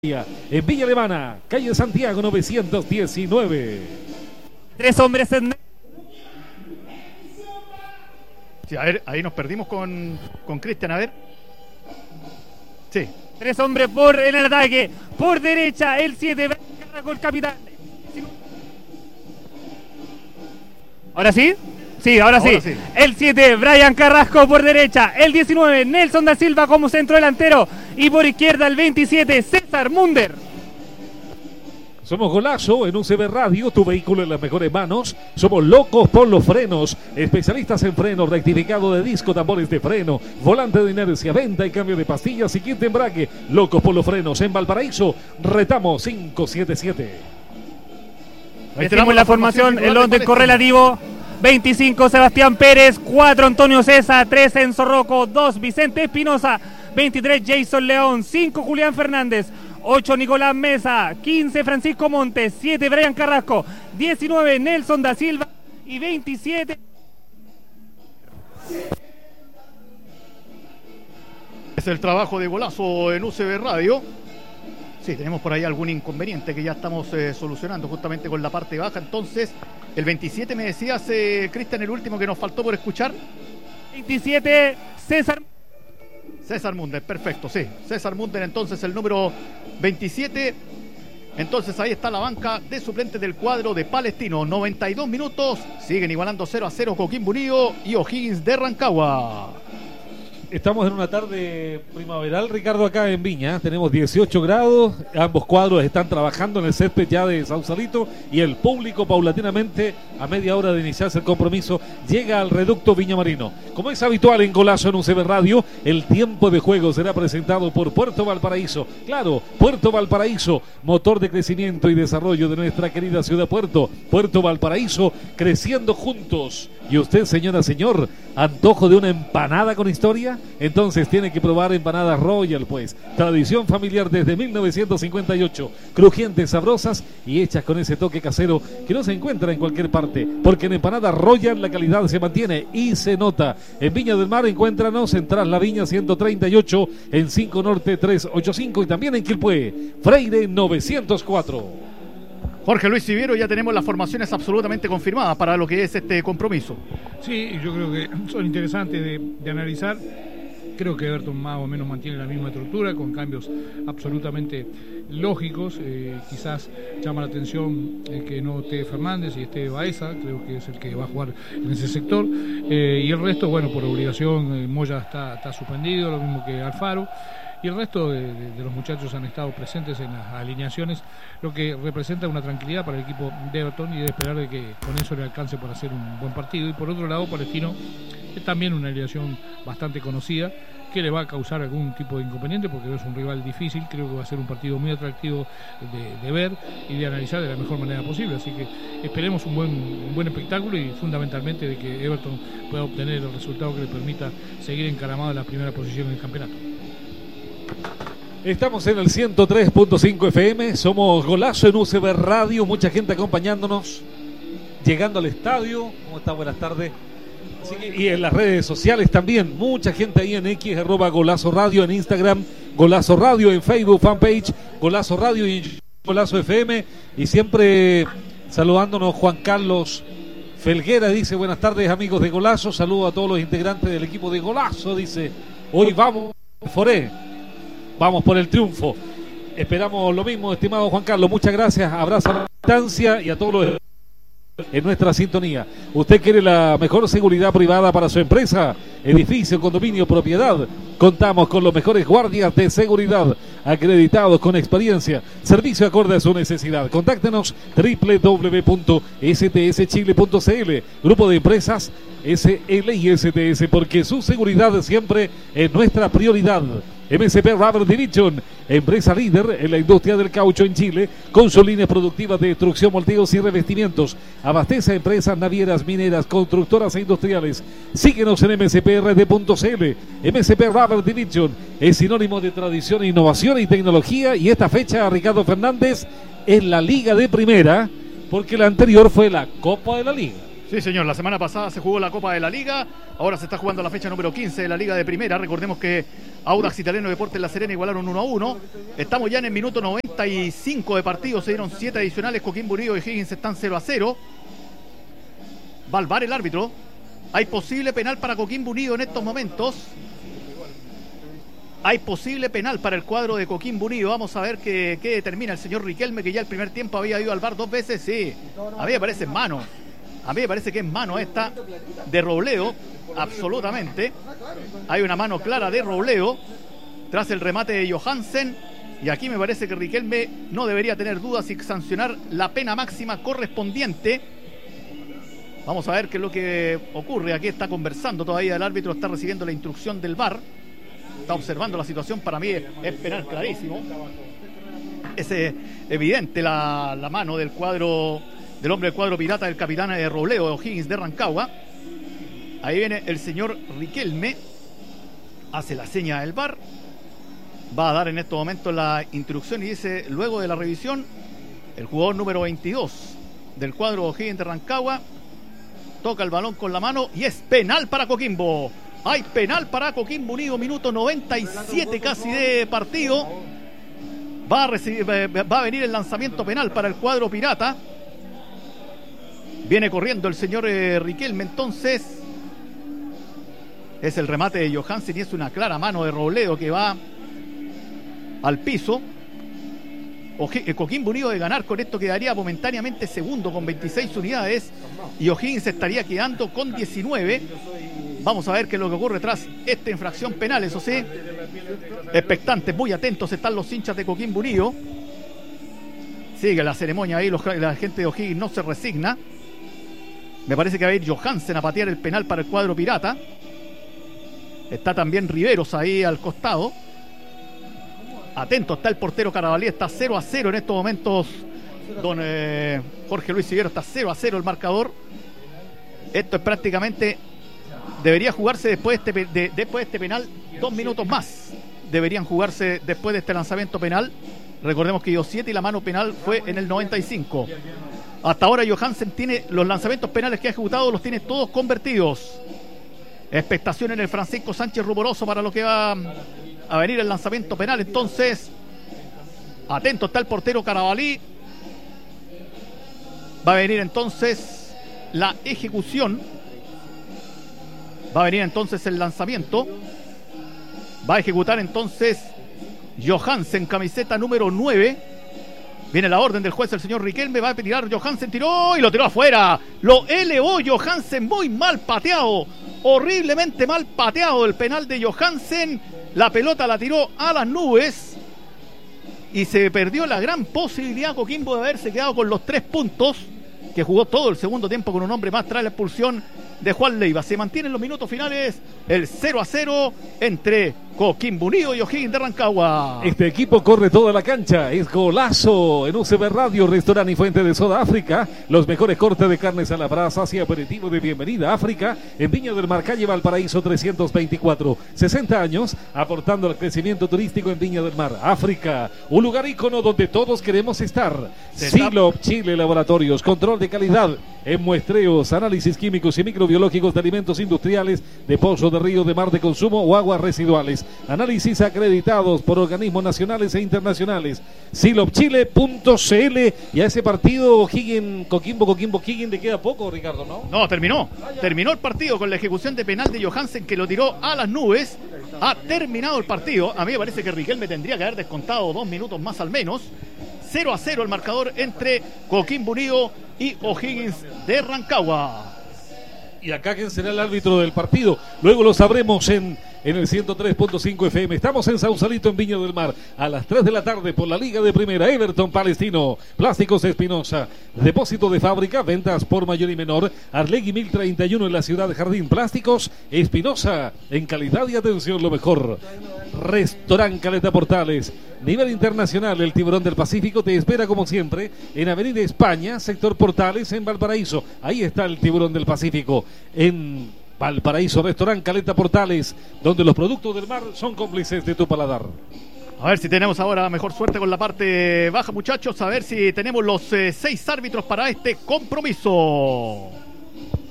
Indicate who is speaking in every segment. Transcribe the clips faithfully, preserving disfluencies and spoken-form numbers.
Speaker 1: En Villa Alemana, calle Santiago novecientos diecinueve.
Speaker 2: Tres hombres en...
Speaker 3: Sí, a ver, ahí nos perdimos con, con Cristian, a ver. Sí.
Speaker 2: Tres hombres por en el ataque. Por derecha, el siete, con el capitán. ¿Ahora sí? Sí, ahora, ahora sí. sí. El siete, Brian Carrasco por derecha. El diecinueve, Nelson da Silva como centro delantero. Y por izquierda, el veintisiete, César Munder.
Speaker 1: Somos Golazo en U C B Radio, tu vehículo en las mejores manos. Somos locos por los frenos, especialistas en frenos, rectificado de disco, tambores de freno, volante de inercia, venta y cambio de pastillas y kit de embrague. Locos por los frenos en Valparaíso, Retamo cinco siete siete.
Speaker 2: Ahí tenemos la formación, el orden correlativo. veinticinco, Sebastián Pérez. cuatro, Antonio César. tres, Enzo Rocco. dos, Vicente Espinosa. veintitrés, Jason León. cinco, Julián Fernández. ocho, Nicolás Mesa. quince, Francisco Montes. siete, Brian Carrasco. diecinueve, Nelson da Silva. Y veintisiete...
Speaker 3: Es el trabajo de Golazo en U C B Radio. Sí, tenemos por ahí algún inconveniente que ya estamos eh, solucionando justamente con la parte baja. Entonces, el veintisiete me decías, eh, Cristian, el último que nos faltó por escuchar.
Speaker 2: veintisiete, César...
Speaker 3: César Munder, perfecto, sí. César Munder, entonces el número veintisiete. Entonces ahí está la banca de suplentes del cuadro de Palestino. noventa y dos minutos. Siguen igualando cero a cero Coquimbo Unido y O'Higgins de Rancagua.
Speaker 1: Estamos en una tarde primaveral, Ricardo, acá en Viña. Tenemos dieciocho grados. Ambos cuadros están trabajando en el césped ya de Sausalito. Y el público, paulatinamente, a media hora de iniciarse el compromiso, llega al reducto Viña Marino. Como es habitual en Golazo en U C B Radio, el tiempo de juego será presentado por Puerto Valparaíso. Claro, Puerto Valparaíso, motor de crecimiento y desarrollo de nuestra querida ciudad Puerto. Puerto Valparaíso, creciendo juntos. ¿Y usted, señora, señor, antojo de una empanada con historia? Entonces tiene que probar empanadas Royal, pues. Tradición familiar desde mil novecientos cincuenta y ocho. Crujientes, sabrosas y hechas con ese toque casero que no se encuentra en cualquier parte. Porque en empanadas Royal la calidad se mantiene y se nota. En Viña del Mar encuéntranos en Tras la Viña ciento treinta y ocho, en cinco Norte trescientos ochenta y cinco y también en Quilpué, Freire novecientos cuatro.
Speaker 3: Jorge Luis Siviero, ya tenemos las formaciones absolutamente confirmadas para lo que es este compromiso.
Speaker 4: Sí, yo creo que son interesantes de, de analizar. Creo que Everton más o menos mantiene la misma estructura, con cambios absolutamente lógicos. Eh, quizás llama la atención eh, que no esté Fernández y esté Baeza, creo que es el que va a jugar en ese sector. Eh, y el resto, bueno, por obligación, eh, Moya está, está suspendido, lo mismo que Alfaro. Y el resto de, de, de los muchachos han estado presentes en las alineaciones, lo que representa una tranquilidad para el equipo de Everton y de esperar de que con eso le alcance para hacer un buen partido. Y por otro lado, Palestino es también una alineación bastante conocida que le va a causar algún tipo de inconveniente porque es un rival difícil. Creo que va a ser un partido muy atractivo de, de ver y de analizar de la mejor manera posible. Así que esperemos un buen, un buen espectáculo y fundamentalmente de que Everton pueda obtener el resultado que le permita seguir encaramado en la primera posición en el campeonato.
Speaker 1: Estamos en el ciento tres punto cinco F M, somos Golazo en U C B Radio, mucha gente acompañándonos, llegando al estadio. ¿Cómo está? Buenas tardes. Así que, y en las redes sociales también, mucha gente ahí en X, arroba Golazo Radio, en Instagram, Golazo Radio, en Facebook, fanpage, Golazo Radio y Golazo F M. Y siempre saludándonos Juan Carlos Felguera, dice, buenas tardes amigos de Golazo, saludo a todos los integrantes del equipo de Golazo, dice, hoy vamos, Foré. Vamos por el triunfo. Esperamos lo mismo, estimado Juan Carlos. Muchas gracias. Abrazo a la distancia y a todos los en nuestra sintonía. ¿Usted quiere la mejor seguridad privada para su empresa, edificio, condominio, propiedad? Contamos con los mejores guardias de seguridad acreditados con experiencia, servicio acorde a su necesidad. Contáctenos doble u doble u doble u punto s t s chile punto c l, grupo de empresas S L y S T S, porque su seguridad siempre es nuestra prioridad. M S P Rubber Division, empresa líder en la industria del caucho en Chile, con sus líneas productivas de destrucción, moldeos y revestimientos. Abastece a empresas navieras, mineras, constructoras e industriales. Síguenos en m s p r d punto c l. M S P Rubber Division es sinónimo de tradición, innovación y tecnología. Y esta fecha, Ricardo Fernández, es la Liga de Primera, porque la anterior fue la Copa de la Liga.
Speaker 3: Sí, señor, la semana pasada se jugó la Copa de la Liga, ahora se está jugando la fecha número quince de la Liga de Primera. Recordemos que Audax Italiano Deportes La Serena igualaron uno a uno. Estamos ya en el minuto noventa y cinco de partido, se dieron siete adicionales. Coquimbo Unido y Higgins están cero a cero. Va al V A R el árbitro. Hay posible penal para Coquimbo Unido en estos momentos. Hay posible penal para el cuadro de Coquimbo Unido. Vamos a ver qué, qué determina el señor Riquelme, que ya el primer tiempo había ido al V A R dos veces. Sí, a mí me parece mano. A mí me parece que es mano esta de Robledo, absolutamente. Hay una mano clara de Robledo tras el remate de Johansen. Y aquí me parece que Riquelme no debería tener dudas y sancionar la pena máxima correspondiente. Vamos a ver qué es lo que ocurre. Aquí está conversando todavía el árbitro, está recibiendo la instrucción del V A R. Está observando la situación, para mí es, es penal clarísimo. Es eh, evidente la, la mano del cuadro... del hombre del cuadro pirata, del capitán de Robledo, de O'Higgins de Rancagua. Ahí viene el señor Riquelme, hace la seña del V A R, va a dar en este momento la instrucción y dice: luego de la revisión, el jugador número veintidós del cuadro O'Higgins de Rancagua toca el balón con la mano y es penal para Coquimbo. Hay penal para Coquimbo Unido, minuto noventa y siete casi de partido. Va a, recibir, va a venir el lanzamiento penal para el cuadro pirata. Viene corriendo el señor eh, Riquelme, entonces es el remate de Johansen y es una clara mano de Robledo que va al piso. Oje, Coquimbo Unido de ganar con esto quedaría momentáneamente segundo con veintiséis unidades y O'Higgins estaría quedando con diecinueve. Vamos a ver qué es lo que ocurre tras esta infracción penal, eso sí. Expectantes, muy atentos están los hinchas de Coquimbo Unido. Sigue la ceremonia ahí, los, la gente de O'Higgins no se resigna. Me parece que va a ir Johansen a patear el penal para el cuadro pirata. Está también Riveros ahí al costado. Atento está el portero Carabalí, está cero a cero en estos momentos. Don eh, Jorge Luis Siguero, está cero a cero el marcador. Esto es prácticamente... debería jugarse después de este, de, después de este penal dos minutos más. Deberían jugarse después de este lanzamiento penal. Recordemos que dio siete y la mano penal fue en el noventa y cinco. Hasta ahora Johansen tiene los lanzamientos penales que ha ejecutado, los tiene todos convertidos. Expectación en el Francisco Sánchez Rumoroso para lo que va a venir el lanzamiento penal. Entonces, atento está el portero Carabalí. Va a venir entonces la ejecución. Va a venir entonces el lanzamiento. Va a ejecutar entonces Johansen, camiseta número nueve. Viene la orden del juez, el señor Riquelme. Va a tirar Johansen, tiró y lo tiró afuera. Lo elevó Johansen, muy mal pateado. Horriblemente mal pateado el penal de Johansen. La pelota la tiró a las nubes. Y se perdió la gran posibilidad Coquimbo de haberse quedado con los tres puntos. Que jugó todo el segundo tiempo con un hombre más tras la expulsión de Juan Leiva. Se mantienen los minutos finales el cero a cero entre Coquimbo Unido y O'Higgins de Rancagua.
Speaker 1: Este equipo corre toda la cancha. Es golazo en U C B Radio, restaurante y fuente de soda África. Los mejores cortes de carnes a la brasa y aperitivo de bienvenida a África en Viña del Mar, calle Valparaíso trescientos veinticuatro. sesenta años aportando al crecimiento turístico en Viña del Mar. África, un lugar ícono donde todos queremos estar. Silop Chile Laboratorios, control de calidad en muestreos, análisis químicos y microbiológicos de alimentos industriales, de pozo, de río, de mar de consumo o aguas residuales. Análisis acreditados por organismos nacionales e internacionales. silop chile punto c l. Y a ese partido O'Higgins, Coquimbo, Coquimbo, O'Higgins le queda poco, Ricardo, ¿no?
Speaker 3: No, terminó. Terminó el partido con la ejecución de penal de Johansen, que lo tiró a las nubes. Ha terminado el partido. A mí me parece que Riquelme tendría que haber descontado dos minutos más al menos. cero a cero el marcador entre Coquimbo Unido y O'Higgins de Rancagua.
Speaker 1: Y acá quién será el árbitro del partido. Luego lo sabremos en, en el ciento tres punto cinco F M. Estamos en Sausalito, en Viña del Mar, a las tres de la tarde por la Liga de Primera. Everton Palestino, Plásticos Espinosa, depósito de fábrica, ventas por mayor y menor. Arlegui mil treinta y uno en la ciudad de Jardín. Plásticos Espinosa, en calidad y atención lo mejor. Restaurant Caleta Portales, nivel internacional, el Tiburón del Pacífico te espera como siempre en Avenida España, sector Portales, en Valparaíso. Ahí está el Tiburón del Pacífico, en Valparaíso, Restaurant Caleta Portales, donde los productos del mar son cómplices de tu paladar.
Speaker 3: A ver si tenemos ahora mejor suerte con la parte baja, muchachos. A ver si tenemos los eh, seis árbitros para este compromiso.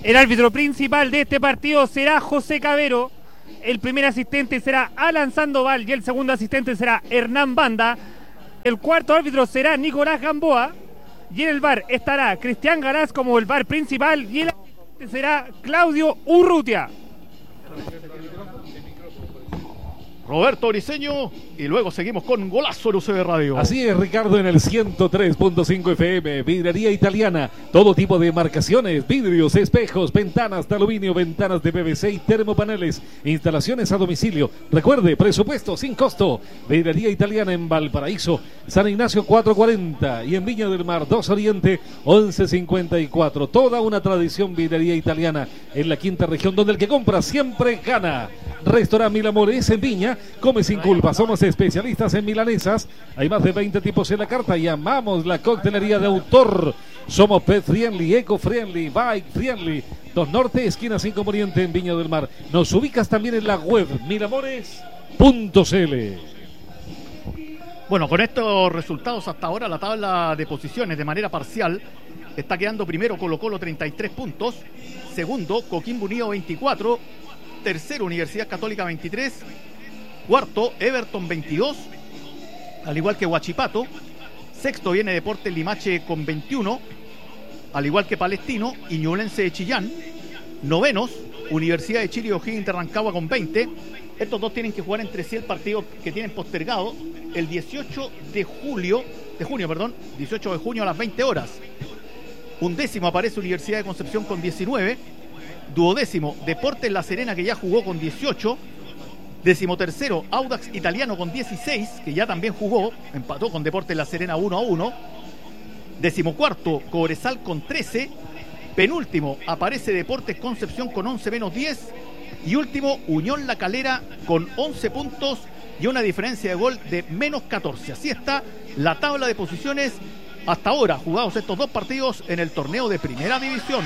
Speaker 2: El árbitro principal de este partido será José Cabero. El primer asistente será Alan Sandoval y el segundo asistente será Hernán Banda. El cuarto árbitro será Nicolás Gamboa. Y en el V A R estará Cristian Galás como el V A R principal y el asistente será Claudio Urrutia.
Speaker 3: Roberto Briceño, y luego seguimos con Golazo en U C B Radio.
Speaker 1: Así es, Ricardo, en el ciento tres punto cinco F M, vidrería italiana, todo tipo de marcaciones, vidrios, espejos, ventanas de aluminio, ventanas de P V C y termopaneles, instalaciones a domicilio. Recuerde, presupuesto sin costo. Vidrería italiana en Valparaíso, San Ignacio cuatrocientos cuarenta y en Viña del Mar dos Oriente once cincuenta y cuatro. Toda una tradición vidrería italiana en la quinta región, donde el que compra siempre gana. Restaurant Mil Amores en Viña, come sin culpa, somos especialistas en milanesas, hay más de veinte tipos en la carta y amamos la coctelería de autor. Somos pet friendly, eco friendly, bike friendly. Dos Norte, esquina cinco Poniente en Viña del Mar. Nos ubicas también en la web milamores punto c l.
Speaker 3: Bueno, con estos resultados hasta ahora la tabla de posiciones de manera parcial está quedando primero Colo Colo treinta y tres puntos, segundo Coquimbo Unido veinticuatro, tercero Universidad Católica veintitrés, cuarto Everton veintidós, al igual que Huachipato, sexto viene Deportes Limache con veintiuno, al igual que Palestino y Ñublense de Chillán, novenos Universidad de Chile y O'Higgins de Rancagua con veinte. Estos dos tienen que jugar entre sí el partido que tienen postergado el dieciocho de julio, de junio, perdón, dieciocho de junio a las veinte horas. Undécimo aparece Universidad de Concepción con diecinueve, duodécimo Deportes La Serena, que ya jugó con dieciocho, decimotercero Audax Italiano con dieciséis, que ya también jugó, empató con Deportes La Serena uno a uno, decimocuarto Cobresal con trece, penúltimo aparece Deportes Concepción con once menos diez, y último Unión La Calera con once puntos y una diferencia de gol de menos catorce. Así está la tabla de posiciones hasta ahora, jugados estos dos partidos en el torneo de Primera División.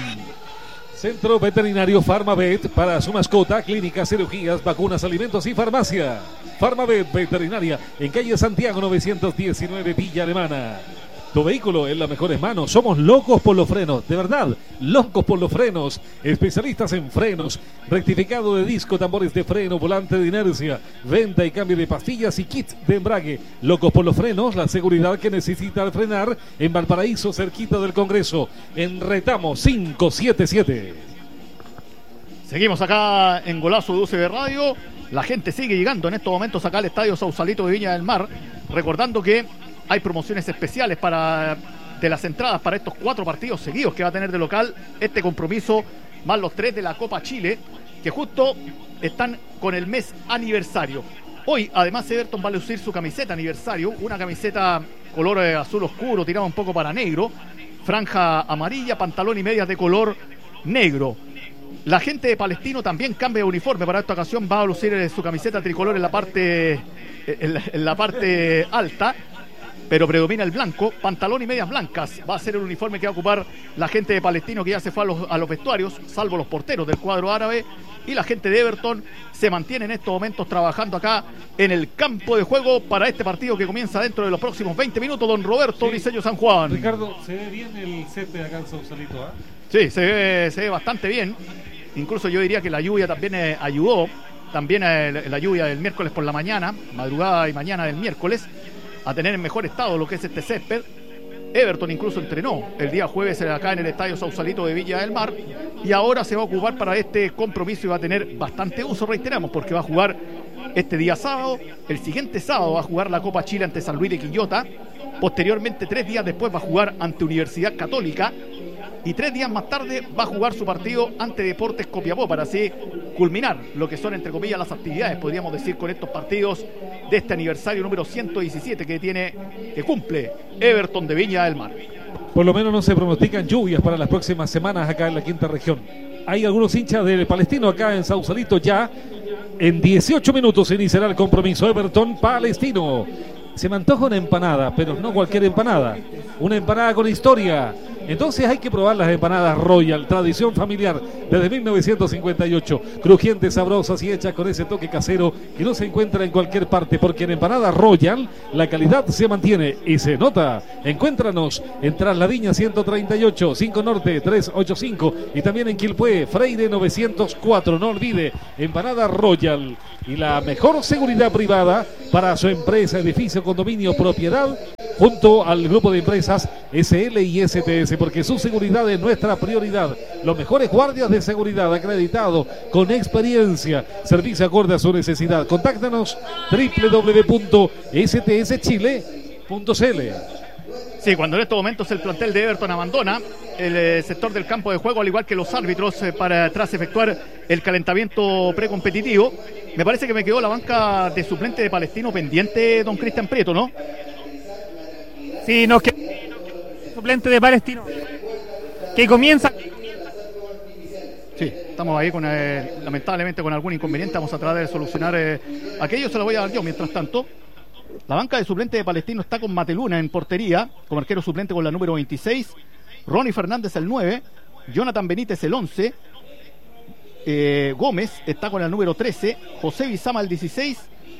Speaker 1: Centro Veterinario Farmavet para su mascota, clínicas, cirugías, vacunas, alimentos y farmacia. Farmavet Veterinaria en calle Santiago novecientos diecinueve, Villa Alemana. Tu vehículo en las mejores manos. Somos locos por los frenos, de verdad, locos por los frenos. Especialistas en frenos, rectificado de disco, tambores de freno, volante de inercia, venta y cambio de pastillas y kits de embrague. Locos por los frenos, la seguridad que necesita al frenar en Valparaíso, cerquita del Congreso, en Retamo cinco siete siete.
Speaker 3: Seguimos acá en Golazo de U C B Radio. La gente sigue llegando en estos momentos acá al Estadio Sausalito de Viña del Mar, recordando que hay promociones especiales para de las entradas para estos cuatro partidos seguidos que va a tener de local este compromiso, más los tres de la Copa Chile, que justo están con el mes aniversario. Hoy, además, Everton va a lucir su camiseta aniversario, una camiseta color azul oscuro, tirada un poco para negro, franja amarilla, pantalón y medias de color negro. La gente de Palestino también cambia de uniforme para esta ocasión, va a lucir su camiseta tricolor en la parte, en la, en la parte alta, pero predomina el blanco, pantalón y medias blancas. Va a ser el uniforme que va a ocupar la gente de Palestino, que ya se fue a los, a los vestuarios, salvo los porteros del cuadro árabe, y la gente de Everton se mantiene en estos momentos trabajando acá en el campo de juego para este partido que comienza dentro de los próximos veinte minutos. Don Roberto sí. Briceño San Juan.
Speaker 1: Ricardo, ¿se ve bien el set de acá en Sausalito? ¿eh?
Speaker 3: Sí, se ve, se ve bastante bien. Incluso yo diría que la lluvia también eh, ayudó, también eh, la lluvia del miércoles por la mañana, madrugada y mañana del miércoles, a tener en mejor estado lo que es este césped. Everton incluso entrenó el día jueves acá en el Estadio Sausalito de Villa del Mar, y ahora se va a ocupar para este compromiso y va a tener bastante uso, reiteramos, porque va a jugar este día sábado, el siguiente sábado va a jugar la Copa Chile ante San Luis de Quillota, posteriormente tres días después va a jugar ante Universidad Católica, y tres días más tarde va a jugar su partido ante Deportes Copiapó, para así culminar lo que son, entre comillas, las actividades, podríamos decir, con estos partidos de este aniversario número ciento diecisiete que tiene, que cumple Everton de Viña del Mar.
Speaker 1: Por lo menos no se pronostican lluvias para las próximas semanas acá en la quinta región. Hay algunos hinchas del Palestino acá en Sausalito ya. En dieciocho minutos iniciará el compromiso Everton-Palestino. Se me antoja una empanada, pero no cualquier empanada. Una empanada con historia. Entonces hay que probar las empanadas Royal, tradición familiar desde mil novecientos cincuenta y ocho. Crujientes, sabrosas y hechas con ese toque casero que no se encuentra en cualquier parte, porque en empanadas Royal la calidad se mantiene y se nota. Encuéntranos en Trasladiña ciento treinta y ocho, cinco Norte trescientos ochenta y cinco y también en Quilpué, Freire novecientos cuatro. No olvide, empanada Royal y la mejor seguridad privada para su empresa, edificio, condominio, propiedad, junto al grupo de empresas S L y S T S, porque su seguridad es nuestra prioridad. Los mejores guardias de seguridad acreditados, con experiencia, servicio acorde a su necesidad. Contáctanos doble u doble u doble u punto s t s chile punto c l.
Speaker 3: Sí, cuando en estos momentos el plantel de Everton abandona el eh, sector del campo de juego, al igual que los árbitros, eh, para tras efectuar el calentamiento precompetitivo, me parece que me quedó la banca de suplente de Palestino pendiente, don Cristian Prieto, ¿no?
Speaker 2: Sí, nos queda suplente de Palestino que comienza.
Speaker 3: Sí, estamos ahí con eh, lamentablemente con algún inconveniente. Vamos a tratar de solucionar eh, aquello, se lo voy a dar yo. Mientras tanto, la banca de suplente de Palestino está con Mateluna en portería, como arquero suplente con la número veintiséis, Ronnie Fernández el nueve, Jonathan Benítez el once, eh, Gómez está con el número trece, José Bizama el dieciséis,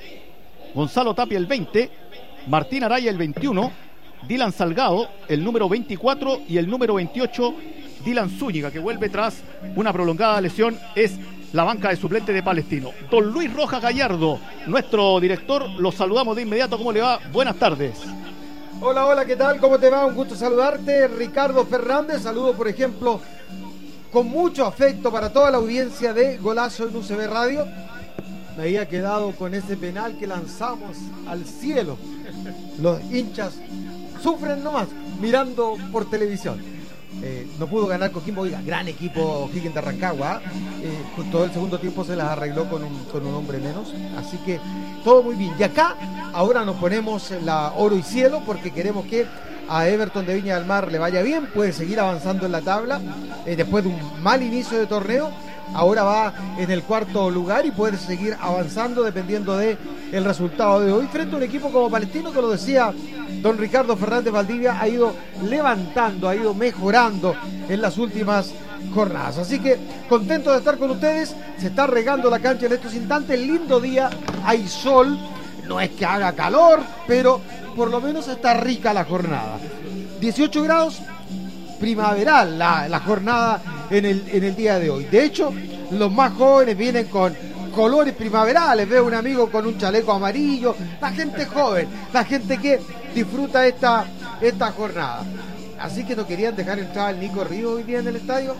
Speaker 3: Gonzalo Tapia el veinte, Martín Araya el veintiuno, Dylan Salgado el número veinticuatro y el número veintiocho Dylan Zúñiga, que vuelve tras una prolongada lesión. Es la banca de suplente de Palestino. Don Luis Rojas Gallardo, nuestro director, los saludamos de inmediato. ¿Cómo le va? Buenas tardes.
Speaker 5: Hola, hola, ¿qué tal? ¿Cómo te va? Un gusto saludarte. Ricardo Fernández, saludo por ejemplo con mucho afecto para toda la audiencia de Golazo en U C B Radio. Me había quedado con ese penal que lanzamos al cielo. Los hinchas sufren nomás mirando por televisión. Eh, no pudo ganar Coquimbo, oiga, gran equipo Higgins de Rancagua. Eh, todo el segundo tiempo se las arregló con un, con un hombre menos. Así que todo muy bien. Y acá ahora nos ponemos la oro y cielo porque queremos que a Everton de Viña del Mar le vaya bien. Puede seguir avanzando en la tabla eh, después de un mal inicio de torneo. Ahora va en el cuarto lugar y puede seguir avanzando dependiendo de el resultado de hoy frente a un equipo como Palestino, que lo decía don Ricardo Fernández Valdivia, ha ido levantando, ha ido mejorando en las últimas jornadas. Así que contento de estar con ustedes. Se está regando la cancha en estos instantes. Lindo día, hay sol, no es que haga calor, pero por lo menos está rica la jornada. dieciocho grados, primaveral la, la jornada en el, en el día de hoy. De hecho, los más jóvenes vienen con colores primaverales. Veo un amigo con un chaleco amarillo. La gente joven, la gente que disfruta esta, esta jornada. Así que no querían dejar entrar al Nico Río hoy día en el estadio.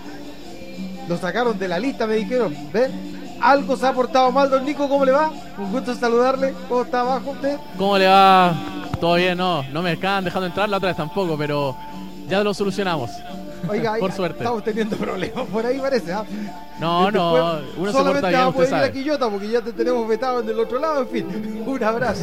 Speaker 5: Lo sacaron de la lista, me dijeron. ¿Ven? Algo se ha portado mal, don Nico. ¿Cómo le va? Un gusto saludarle. ¿Cómo está abajo usted?
Speaker 6: ¿Cómo le va? Todo bien, no. No me acaban dejando entrar, la otra vez tampoco, pero ya lo solucionamos.
Speaker 5: Oiga,
Speaker 6: por suerte.
Speaker 5: Estamos teniendo problemas por ahí, parece. ¿eh?
Speaker 6: No, no, uno se porta bien, usted sabe.
Speaker 5: A Quillota porque ya te tenemos vetado en el otro lado. En fin, un abrazo.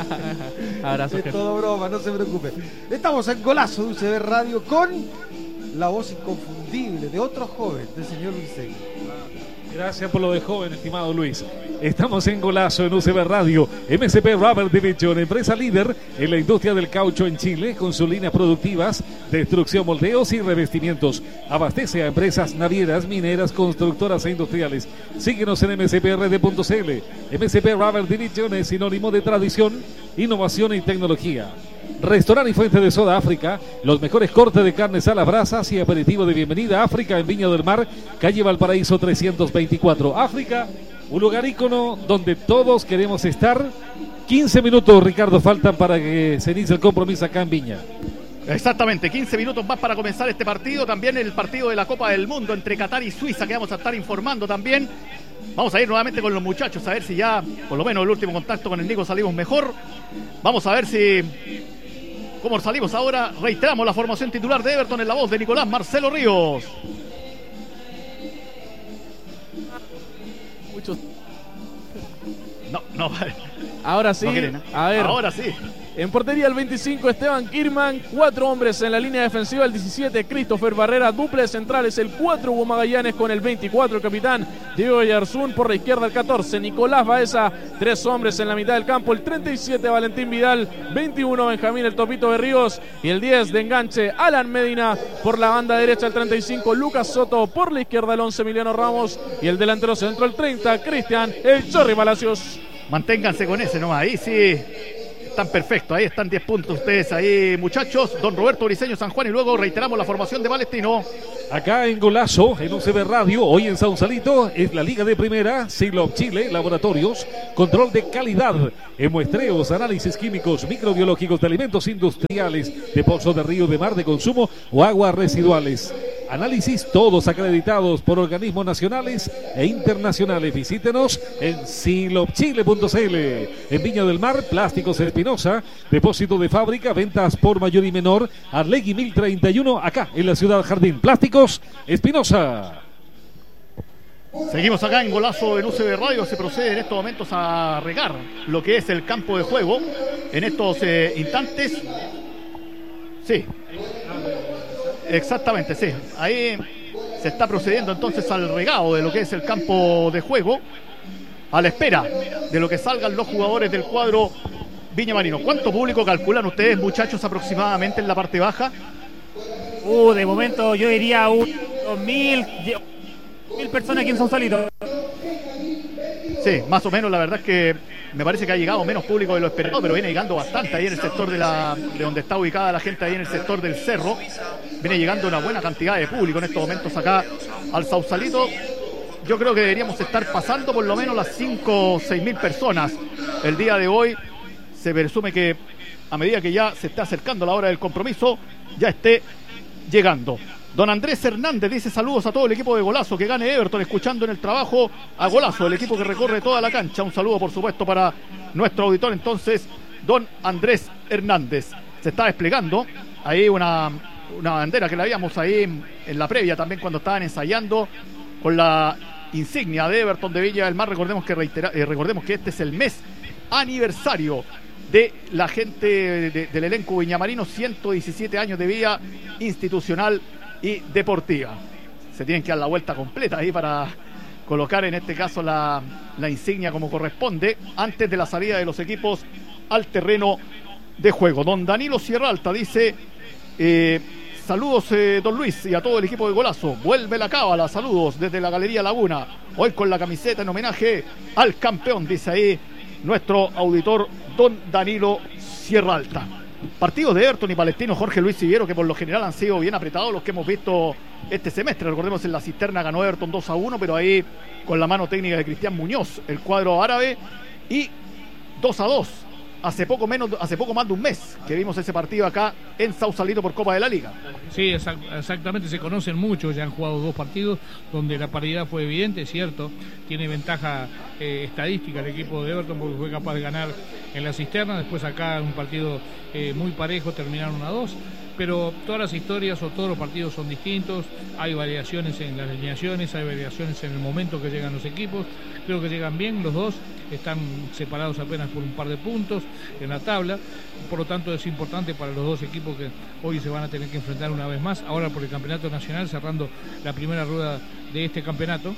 Speaker 6: Abrazo.
Speaker 5: Es todo broma, no se preocupe. Estamos en Golazo de U C B Radio con la voz inconfundible de otro joven, del señor Luis Segui.
Speaker 1: Gracias por lo de joven, estimado Luis. Estamos en Golazo en U C B Radio. M C P Rubber Division, empresa líder en la industria del caucho en Chile, con sus líneas productivas de extrusión, moldeos y revestimientos. Abastece a empresas navieras, mineras, constructoras e industriales. Síguenos en m c p r d punto c l. M C P Rubber Division es sinónimo de tradición, innovación y tecnología. Restaurante y Fuente de Soda África, los mejores cortes de carnes a las brasas y aperitivo de bienvenida a África en Viña del Mar, calle Valparaíso trescientos veinticuatro. África, un lugar ícono donde todos queremos estar. quince minutos, Ricardo, faltan para que se inicie el compromiso acá en Viña.
Speaker 3: Exactamente, quince minutos más para comenzar este partido. También el partido de la Copa del Mundo entre Qatar y Suiza, que vamos a estar informando también. Vamos a ir nuevamente con los muchachos, a ver si ya, por lo menos el último contacto con el Nico, salimos mejor. Vamos a ver si... ¿Cómo salimos ahora? Reiteramos la formación titular de Everton en la voz de Nicolás Marcelo Ríos.
Speaker 6: Muchos.
Speaker 3: No, no.
Speaker 6: Ahora sí.
Speaker 3: No quieren, ¿eh?
Speaker 6: A ver.
Speaker 3: Ahora sí.
Speaker 7: En portería el veinticinco, Esteban Kirman. Cuatro hombres en la línea defensiva, el diecisiete, Christopher Barrera. Dupla de centrales, el cuatro, Hugo Magallanes, con el veinticuatro, el capitán Diego Yarzún. Por la izquierda el catorce, Nicolás Baeza. Tres hombres en la mitad del campo, el treinta y siete, Valentín Vidal. veintiuno, Benjamín el Topito Berríos. Y el diez de enganche, Alan Medina. Por la banda derecha el treinta y cinco, Lucas Soto. Por la izquierda el once, Emiliano Ramos. Y el delantero centro, el treinta, Cristian el Chorri Palacios.
Speaker 3: Manténganse con ese nomás, ahí sí están perfectos, ahí están diez puntos ustedes ahí, muchachos. Don Roberto Briceño San Juan, y luego reiteramos la formación de Palestino.
Speaker 1: Acá en Golazo, en U C B Radio, hoy en Sausalito, es la Liga de Primera, Silop Chile, Laboratorios, control de calidad, en muestreos, análisis químicos, microbiológicos de alimentos industriales, de pozo de río, de mar, de consumo o aguas residuales. Análisis todos acreditados por organismos nacionales e internacionales. Visítenos en silop chile punto c l. En Viña del Mar, Plásticos Espinosa, depósito de fábrica, ventas por mayor y menor, Arlegui mil treinta y uno, acá en la ciudad Jardín. Plásticos Espinosa.
Speaker 3: Seguimos acá en Golazo en U C B Radio. Se procede en estos momentos a regar lo que es el campo de juego. En estos eh, instantes. Sí. Exactamente, sí. Ahí se está procediendo entonces al regado de lo que es el campo de juego, a la espera de lo que salgan los jugadores del cuadro Viña Marino. ¿Cuánto público calculan ustedes, muchachos, aproximadamente en la parte baja?
Speaker 2: Uh, de momento yo diría un mil, mil personas aquí en Sausalito.
Speaker 3: Sí, más o menos. La verdad es que me parece que ha llegado menos público de lo esperado, pero viene llegando bastante ahí en el sector de, la, de donde está ubicada la gente, ahí en el sector del cerro. Viene llegando una buena cantidad de público en estos momentos acá al Sausalito. Yo creo que deberíamos estar pasando por lo menos las cinco o seis mil personas el día de hoy. Se presume que a medida que ya se está acercando la hora del compromiso, ya esté llegando. Don Andrés Hernández dice saludos a todo el equipo de Golazo, que gane Everton, escuchando en el trabajo a Golazo, el equipo que recorre toda la cancha. Un saludo por supuesto para nuestro auditor entonces, don Andrés Hernández. Se está desplegando ahí una, una bandera que la habíamos ahí en, en la previa también cuando estaban ensayando, con la insignia de Everton de Viña del Mar. Recordemos que, reitera, eh, recordemos que este es el mes aniversario de la gente de, de, del elenco viñamarino, ciento diecisiete años de vida institucional y deportiva. Se tienen que dar la vuelta completa ahí para colocar en este caso la, la insignia como corresponde antes de la salida de los equipos al terreno de juego. Don Danilo Sierra Alta dice eh, saludos eh, don Luis y a todo el equipo de Golazo. Vuelve la cábala, saludos desde la Galería Laguna, hoy con la camiseta en homenaje al campeón, dice ahí nuestro auditor don Danilo Sierra Alta. Partidos de Everton y Palestino, Jorge Luis Siguero, que por lo general han sido bien apretados los que hemos visto este semestre. Recordemos, en la Cisterna ganó Everton dos a uno, pero ahí con la mano técnica de Cristian Muñoz, el cuadro árabe, y dos a dos hace poco menos, hace poco más de un mes que vimos ese partido acá en Sausalito por Copa de la Liga.
Speaker 4: Sí, exactamente, se conocen mucho, ya han jugado dos partidos donde la paridad fue evidente, es cierto, tiene ventaja eh, estadística el equipo de Everton porque fue capaz de ganar en la Cisterna, después acá un partido eh, muy parejo, terminaron uno a dos, pero todas las historias o todos los partidos son distintos, hay variaciones en las alineaciones, hay variaciones en el momento que llegan los equipos, creo que llegan bien los dos, están separados apenas por un par de puntos en la tabla, por lo tanto es importante para los dos equipos que hoy se van a tener que enfrentar una vez más, ahora por el campeonato nacional, cerrando la primera rueda de este campeonato.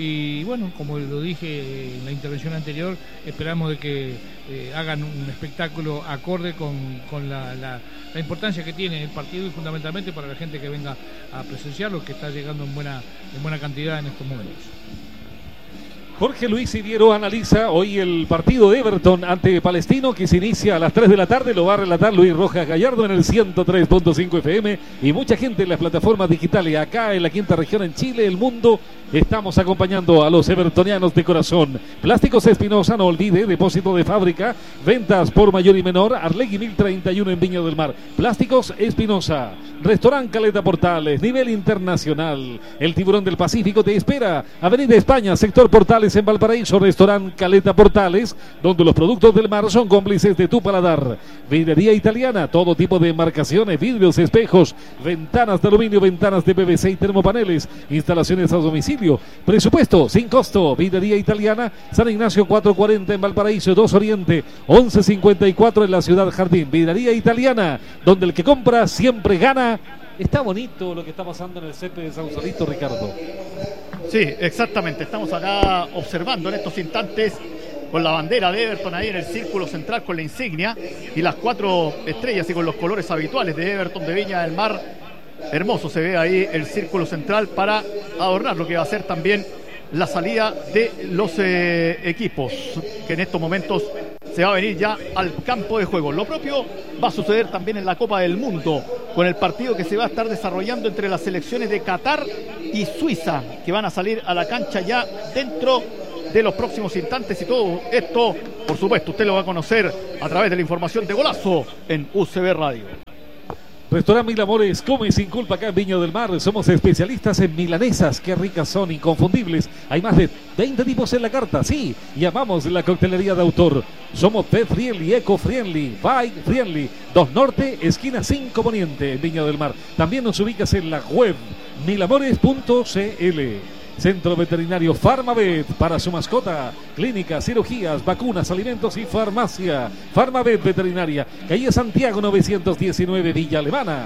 Speaker 4: Y bueno, como lo dije en la intervención anterior, esperamos de que eh, hagan un espectáculo acorde con, con la, la, la importancia que tiene el partido y fundamentalmente para la gente que venga a presenciarlo, que está llegando en buena, en buena cantidad en estos momentos.
Speaker 1: Jorge Luis Siviero analiza hoy el partido de Everton ante Palestino, que se inicia a las tres de la tarde. Lo va a relatar Luis Rojas Gallardo en el ciento tres punto cinco F M y mucha gente en las plataformas digitales acá en la quinta región, en Chile, el mundo. Estamos acompañando a los evertonianos de corazón. Plásticos Espinosa, no olvide, depósito de fábrica, ventas por mayor y menor, Arlegui mil treinta y uno en Viña del Mar. Plásticos Espinosa, Restaurant Caleta Portales, nivel internacional. El Tiburón del Pacífico te espera, Avenida España, sector Portales Portales en Valparaíso, restaurante Caleta Portales, donde los productos del mar son cómplices de tu paladar. Vidrería Italiana, todo tipo de embarcaciones, vidrios, espejos, ventanas de aluminio, ventanas de P V C y termopaneles, instalaciones a domicilio, presupuesto sin costo. Vidrería Italiana, San Ignacio cuatrocientos cuarenta en Valparaíso, dos Oriente, once cincuenta y cuatro en la Ciudad Jardín. Vidrería Italiana, donde el que compra siempre gana. Está bonito lo que está pasando en el césped de Sausalito, Ricardo.
Speaker 3: Sí, exactamente. Estamos acá observando en estos instantes con la bandera de Everton ahí en el círculo central con la insignia y las cuatro estrellas y con los colores habituales de Everton de Viña del Mar. Hermoso se ve ahí el círculo central para adornar lo que va a ser también la salida de los eh, equipos, que en estos momentos se va a venir ya al campo de juego. Lo propio va a suceder también en la Copa del Mundo, con el partido que se va a estar desarrollando entre las selecciones de Qatar y Suiza, que van a salir a la cancha ya dentro de los próximos instantes. Y todo esto, por supuesto, usted lo va a conocer a través de la información de Golazo en U C B Radio.
Speaker 1: Restaurante Mil Amores, come sin culpa acá en Viña del Mar. Somos especialistas en milanesas, qué ricas son, inconfundibles. Hay más de veinte tipos en la carta, sí, y amamos la coctelería de autor. Somos pet friendly, eco friendly, bike friendly. Dos Norte, esquina cinco Poniente en Viña del Mar. También nos ubicas en la web milamores punto c l. Centro Veterinario Farmavet para su mascota. Clínicas, cirugías, vacunas, alimentos y farmacia. Farmavet Veterinaria, calle Santiago novecientos diecinueve, Villa Alemana.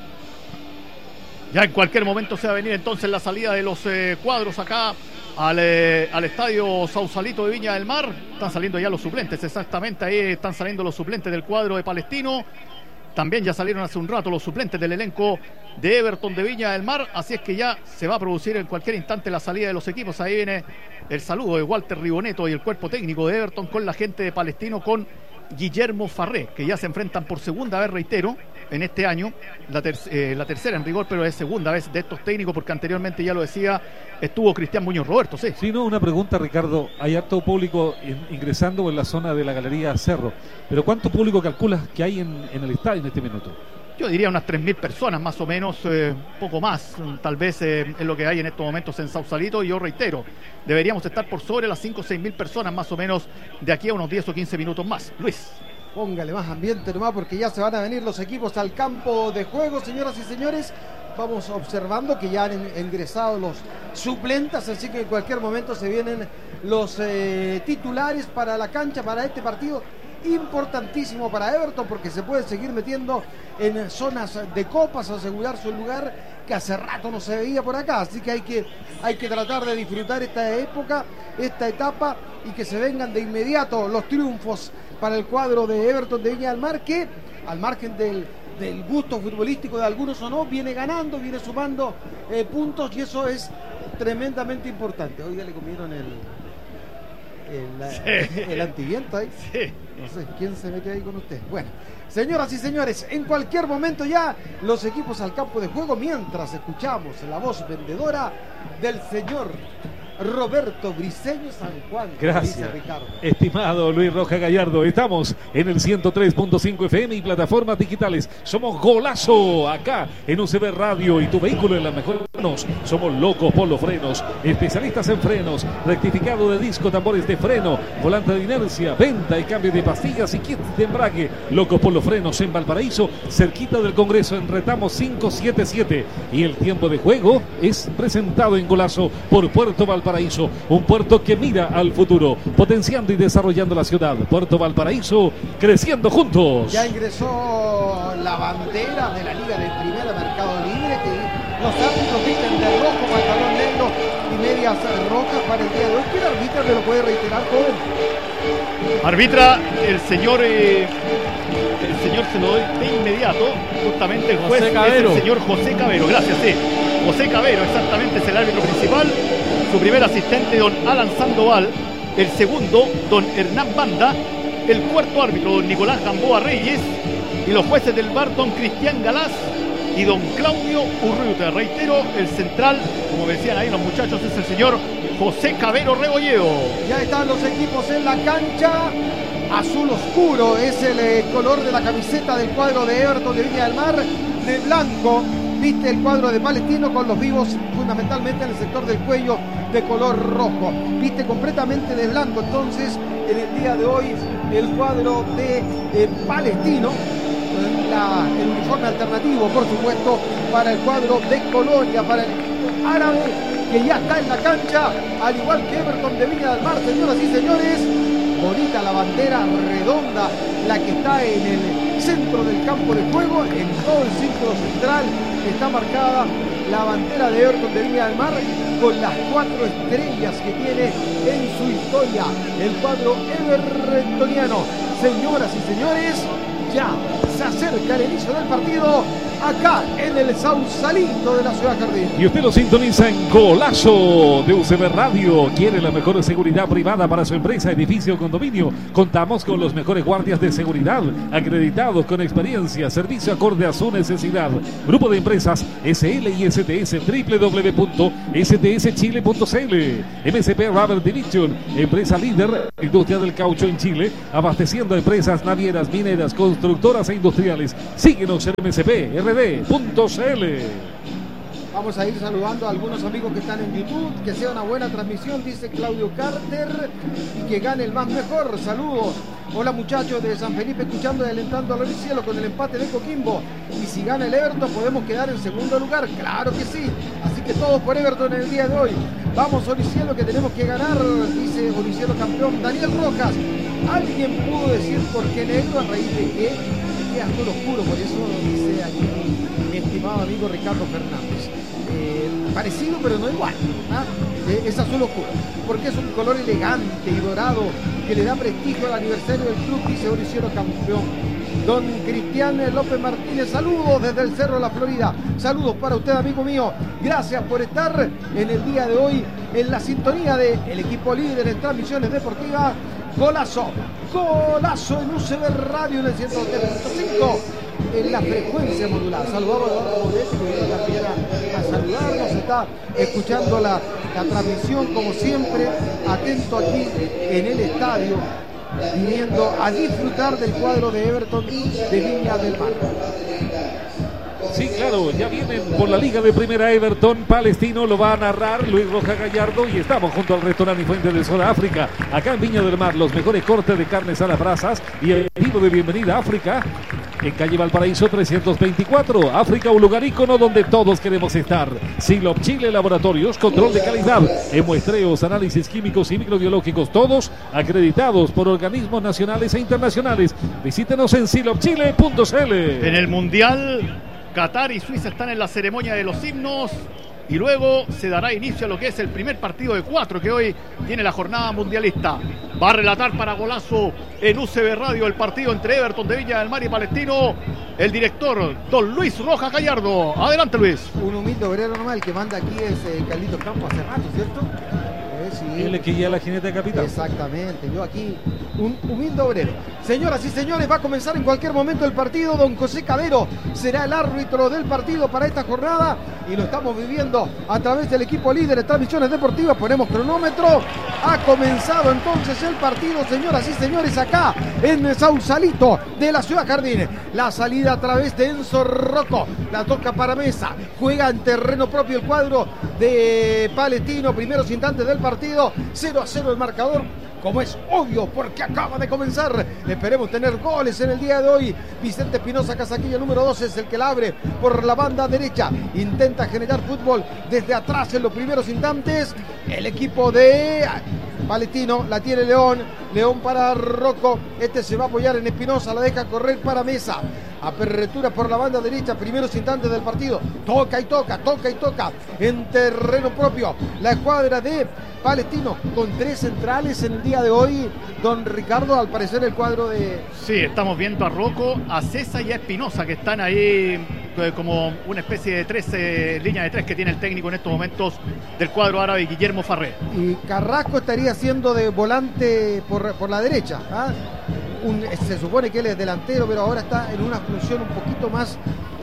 Speaker 3: Ya en cualquier momento se va a venir entonces la salida de los eh, cuadros acá al, eh, al estadio Sausalito de Viña del Mar. Están saliendo ya los suplentes, exactamente ahí están saliendo los suplentes del cuadro de Palestino. También ya salieron hace un rato los suplentes del elenco de Everton de Viña del Mar, así es que ya se va a producir en cualquier instante la salida de los equipos. Ahí viene el saludo de Walter Riboneto y el cuerpo técnico de Everton con la gente de Palestino, con Guillermo Farré, que ya se enfrentan por segunda vez, reitero, en este año, la, ter eh, la tercera en rigor, pero es segunda vez de estos técnicos, porque anteriormente, ya lo decía, estuvo Cristian Muñoz Roberto. Sí,
Speaker 1: sí, no, una pregunta, Ricardo. Hay harto público in ingresando en la zona de la Galería Cerro, pero ¿cuánto público calculas que hay en, en el estadio en este minuto?
Speaker 3: Yo diría unas tres mil personas más o menos, eh, poco más, tal vez eh, es lo que hay en estos momentos en Sausalito. Y yo reitero, deberíamos estar por sobre las cinco o seis mil personas más o menos de aquí a unos diez o quince minutos más. Luis.
Speaker 5: Póngale más ambiente nomás, porque ya se van a venir los equipos al campo de juego, señoras y señores. Vamos observando que ya han ingresado los suplentes, así que en cualquier momento se vienen los eh, titulares para la cancha, para este partido importantísimo para Everton, porque se puede seguir metiendo en zonas de copas, asegurar su lugar que hace rato no se veía por acá. Así que hay que, hay que tratar de disfrutar esta época, esta etapa, y que se vengan de inmediato los triunfos para el cuadro de Everton de Viña del Mar, que al margen del, del gusto futbolístico de algunos o no, viene ganando, viene sumando eh, puntos, y eso es tremendamente importante. Hoy ya le comieron el el, sí. el antiviento ahí. Sí. No sé quién se metió ahí con usted. Bueno, señoras y señores, en cualquier momento ya los equipos al campo de juego, mientras escuchamos la voz vendedora del señor Roberto Briceño San Juan.
Speaker 1: Gracias,
Speaker 5: dice Ricardo.
Speaker 1: Estimado Luis Roja Gallardo, estamos en el ciento tres punto cinco F M y plataformas digitales. Somos Golazo acá en U C B Radio, y tu vehículo en las mejores manos. Somos Locos por los frenos, especialistas en frenos, rectificado de disco, tambores de freno, volante de inercia, venta y cambio de pastillas y kits de embrague. Locos por los frenos en Valparaíso, cerquita del Congreso, en Retamo quinientos setenta y siete. Y el tiempo de juego es presentado en Golazo por Puerto Valparaíso. Valparaíso, un puerto que mira al futuro, potenciando y desarrollando la ciudad. Puerto Valparaíso, creciendo juntos.
Speaker 5: Ya ingresó la bandera de la Liga de Primera Mercado Libre, que los árbitros visten de rojo, pantalón negro y medias rojas para el día de hoy. ¿Quién arbitra? ¿Me lo puede reiterar, joven?
Speaker 3: Arbitra el señor, eh, el señor se lo doy de inmediato, justamente el juez
Speaker 7: José Cabero.
Speaker 3: Es el señor José Cabero, gracias, sí. José Cabero, exactamente, es el árbitro principal. Su primer asistente, don Alan Sandoval. El segundo, don Hernán Banda. El cuarto árbitro, don Nicolás Gamboa Reyes. Y los jueces del bar, don Cristian Galás y don Claudio Urrutia. Reitero, el central, como decían ahí los muchachos, es el señor José Cabero Rebolledo.
Speaker 5: Ya están los equipos en la cancha. Azul oscuro es el eh, color de la camiseta del cuadro de Everton de Viña del Mar. De blanco viste el cuadro de Palestino con los vivos fundamentalmente en el sector del cuello de color rojo. Viste completamente de blanco entonces en el día de hoy el cuadro de eh, Palestino. La, el uniforme alternativo, por supuesto, para el cuadro de Colonia, para el árabe que ya está en la cancha, al igual que Everton de Viña del Mar, señoras y señores. Bonita la bandera redonda, la que está en el centro del campo de juego, en todo el círculo central está marcada la bandera de Everton de Viña del Mar con las cuatro estrellas que tiene en su historia el cuadro evertoniano. Señoras y señores, ya se acerca el inicio del partido acá en el Sausalito de la Ciudad Jardín.
Speaker 1: Y usted lo sintoniza en Golazo de U C B Radio. ¿Quiere la mejor seguridad privada para su empresa, edificio o condominio? Contamos con los mejores guardias de seguridad, acreditados con experiencia, servicio acorde a su necesidad. Grupo de empresas S L y S T S, doble u doble u doble u punto s t s chile punto c l. M S P Rubber Division, empresa líder, industria del caucho en Chile, abasteciendo a empresas navieras, mineras, constructoras e industriales. Síguenos en M S P R D punto c l.
Speaker 5: Vamos a ir saludando a algunos amigos que están en YouTube. Que sea una buena transmisión, dice Claudio Carter, y que gane el más mejor. Saludos. Hola muchachos de San Felipe, escuchando y alentando a Luis Cielo con el empate de Coquimbo. Y si gana el Everton podemos quedar en segundo lugar. Claro que sí. Así que todos por Everton en el día de hoy. Vamos Oricielo, que tenemos que ganar, dice Oricielo campeón. Daniel Rojas, ¿alguien pudo decir por qué negro? ¿A raíz de qué? Es azul oscuro, por eso dice aquí mi estimado amigo Ricardo Fernández. Eh, parecido pero no igual, ¿ah? eh, es azul oscuro porque es un color elegante y dorado que le da prestigio al aniversario del club, dice Oricielo campeón. Don Cristian López Martínez, saludos desde el Cerro de la Florida. Saludos para usted, amigo mío. Gracias por estar en el día de hoy en la sintonía del equipo líder en transmisiones deportivas. Golazo, golazo en U C B Radio en el ciento tres punto cinco en la frecuencia modulada. Saludamos a Eduardo Moretti, que viene también a, a saludarnos. Está escuchando la, la transmisión como siempre, atento aquí en el estadio, viniendo a disfrutar del cuadro de Everton de Viña del Mar.
Speaker 1: Sí, claro, ya vienen por la Liga de Primera Everton. Palestino lo va a narrar Luis Roja Gallardo y estamos junto al restaurante y fuente de Sudáfrica, acá en Viña del Mar. Los mejores cortes de carnes a las brasas y el vivo de bienvenida a África en calle Valparaíso trescientos veinticuatro. África, un lugar ícono donde todos queremos estar. Silop Chile Laboratorios, control de calidad en muestreos, análisis químicos y microbiológicos, todos acreditados por organismos nacionales e internacionales. Visítenos en silop chile punto c l.
Speaker 3: En el Mundial, Qatar y Suiza están en la ceremonia de los himnos y luego se dará inicio a lo que es el primer partido de cuatro que hoy tiene la jornada mundialista. Va a relatar para Golazo en U C B Radio el partido entre Everton de Viña del Mar y Palestino el director don Luis Rojas Gallardo. Adelante, Luis.
Speaker 5: Un humilde obrero nomás, el que manda aquí es eh, Carlitos Campos hace rato, ¿cierto? Eh, sí.
Speaker 1: Él es que ya la jinete capitán.
Speaker 5: Exactamente, yo aquí un humilde obrero. Señoras y señores, va a comenzar en cualquier momento el partido. Don José Cabero será el árbitro del partido para esta jornada y lo estamos viviendo a través del equipo líder de transmisiones deportivas. Ponemos cronómetro. Ha comenzado entonces el partido, señoras y señores, acá en Sausalito de la Ciudad Jardín. La salida a través de Enzo Rocco, la toca para Mesa, juega en terreno propio el cuadro de Palestino. Primeros instantes del partido, cero a cero el marcador, como es obvio porque acaba de comenzar. Esperemos tener goles en el día de hoy. Vicente Espinosa Casaquilla, número doce, es el que la abre por la banda derecha. Intenta generar fútbol desde atrás en los primeros instantes. El equipo de Palestino la tiene León. León para Rocco. Este se va a apoyar en Espinosa. La deja correr para Mesa. Apertura por la banda derecha. Primeros instantes del partido. Toca y toca, toca y toca. En terreno propio. La escuadra de Palestino con tres centrales en el día de hoy. Don Ricardo, al parecer el cuadro de...
Speaker 3: Sí, estamos viendo a Rocco, a César y a Espinosa, que están ahí eh, como una especie de tres, eh, línea de tres que tiene el técnico en estos momentos del cuadro árabe, Guillermo Farré.
Speaker 5: Y Carrasco estaría siendo de volante por, por la derecha, ¿ah? Un, se supone que él es delantero, pero ahora está en una función un poquito más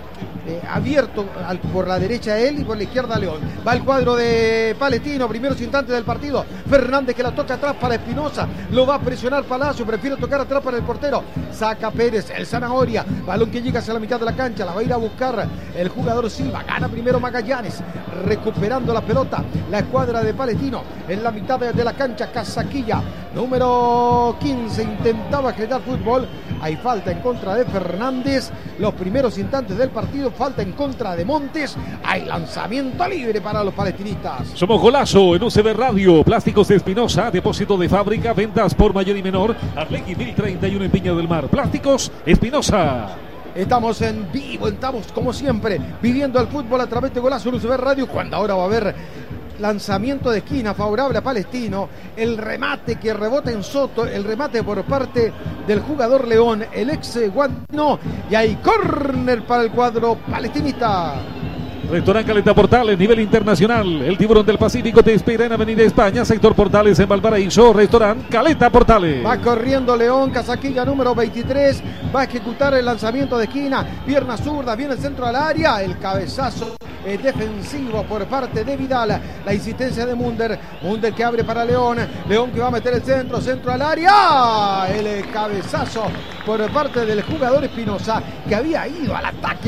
Speaker 5: eh, abierto al, por la derecha él y por la izquierda León. Va el cuadro de Palestino, primeros instantes del partido. Fernández que la toca atrás para Espinosa. Lo va a presionar Palacio. Prefiere tocar atrás para el portero. Saca Pérez. El Zanahoria. Balón que llega hacia la mitad de la cancha. La va a ir a buscar el jugador Silva. Gana primero Magallanes. Recuperando la pelota. La escuadra de Palestino. En la mitad de la cancha. Casaquilla. Número quince. Intentaba crear fútbol. Hay falta en contra de Fernández. Los primeros instantes del partido. Falta en contra de Montes. Hay lanzamiento libre para los palestinistas.
Speaker 1: Somos Golazo en U C B Radio. Plásticos de Espinosa. Depósito de fábrica. Ventas por mayor y menor. Arlegui mil treinta y uno en Viña del Mar. Plásticos Espinosa.
Speaker 5: Estamos en vivo. Estamos como siempre viviendo el fútbol a través de Golazo en U C B Radio. Cuando ahora va a haber lanzamiento de esquina favorable a Palestino, el remate que rebota en Soto, el remate por parte del jugador León, el ex Guantino, y hay córner para el cuadro palestinista.
Speaker 1: Restaurante Caleta Portales, nivel internacional. El Tiburón del Pacífico te espera en Avenida España, sector Portales en Valparaíso. Restaurante Caleta Portales.
Speaker 5: Va corriendo León, Casaquilla número veintitrés. Va a ejecutar el lanzamiento de esquina. Pierna zurda, viene el centro al área. El cabezazo eh, defensivo por parte de Vidal. La insistencia de Munder. Munder que abre para León. León que va a meter el centro, centro al área. El eh, cabezazo por parte del jugador Espinosa que había ido al ataque